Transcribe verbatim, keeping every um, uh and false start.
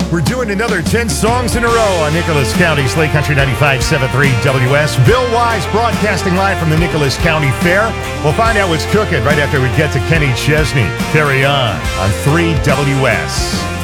We're doing another ten songs in a row on Nicholas County, Slate Country ninety-five point seven three W S. Bill Wise broadcasting live from the Nicholas County Fair. We'll find out what's cooking right after we get to Kenny Chesney. Carry on on three W S.